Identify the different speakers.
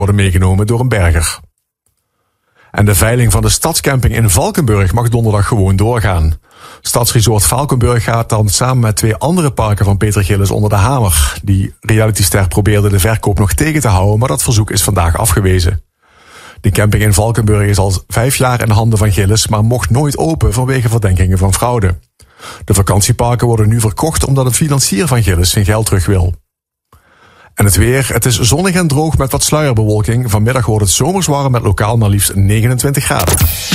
Speaker 1: worden meegenomen door een berger. En de veiling van de stadscamping in Valkenburg mag donderdag gewoon doorgaan. Stadsresort Valkenburg gaat dan samen met 2 andere parken van Peter Gillis onder de hamer. Die realityster probeerde de verkoop nog tegen te houden, maar dat verzoek is vandaag afgewezen. De camping in Valkenburg is al 5 jaar in de handen van Gillis, maar mocht nooit open vanwege verdenkingen van fraude. De vakantieparken worden nu verkocht omdat een financier van Gillis zijn geld terug wil. En het weer, het is zonnig en droog met wat sluierbewolking. Vanmiddag wordt het zomers warm met lokaal maar liefst 29 graden.